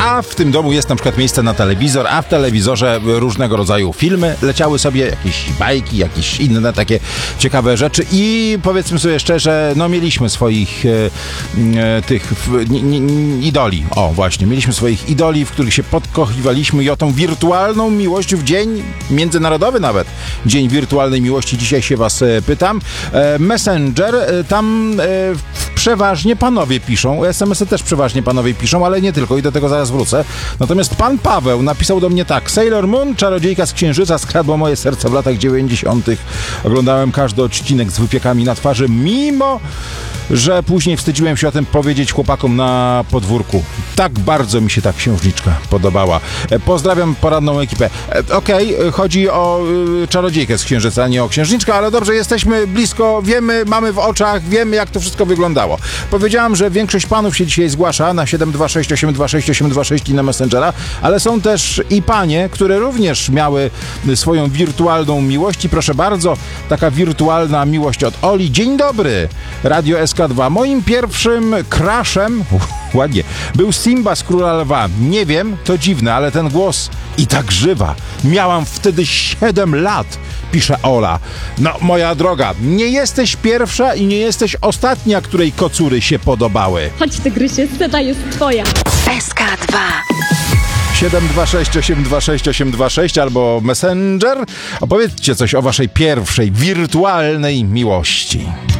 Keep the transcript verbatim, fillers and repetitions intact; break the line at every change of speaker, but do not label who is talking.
a w tym domu jest na przykład miejsce na telewizor, a w telewizorze różnego rodzaju filmy leciały sobie, jakieś bajki, jakieś inne takie ciekawe rzeczy i powiedzmy sobie szczerze, no mieliśmy swoich e, e, tych w, n, n, idoli, o właśnie, mieliśmy swoich idoli, w których się podkochiwaliśmy i o tą wirtualną miłość w dzień międzynarodowy nawet, Dzień Wirtualnej Miłości, dzisiaj się was e, pytam. E, Messenger, e, tam e, przeważnie panowie piszą, es em esy też przeważnie panowie piszą, ale nie tylko i do tego zaraz wrócę. Natomiast pan Paweł napisał do mnie tak: Sailor Moon, Czarodziejka z Księżyca skradła moje serce w latach dziewięćdziesiątych. Oglądałem każdy odcinek z wypiekami na twarzy, mimo że później wstydziłem się o tym powiedzieć chłopakom na podwórku. Tak bardzo mi się ta księżniczka podobała. Pozdrawiam poradną ekipę. Okej, okay, chodzi o y, Czarodziejkę z Księżyca, nie o księżniczkę, ale dobrze, jesteśmy blisko, wiemy, mamy w oczach, wiemy, jak to wszystko wyglądało. Powiedziałam, że większość panów się dzisiaj zgłasza na siedem dwa sześć osiem dwa sześć osiem dwa sześć i na Messengera, ale są też i panie, które również miały swoją wirtualną miłość i proszę bardzo, taka wirtualna miłość od Oli. Dzień dobry, Radio S K dwa. Moim pierwszym crushem, ładnie, był Simba z Króla Lwa. Nie wiem, to dziwne, ale ten głos i tak żywa. Miałam wtedy siedem lat, pisze Ola. No, moja droga, nie jesteś pierwsza i nie jesteś ostatnia, której kocury się podobały.
Chodź, tygrysie, scena jest twoja.
S K dwa.
siedem dwa sześć osiem dwa sześć osiem dwa sześć albo Messenger. Opowiedzcie coś o waszej pierwszej wirtualnej miłości.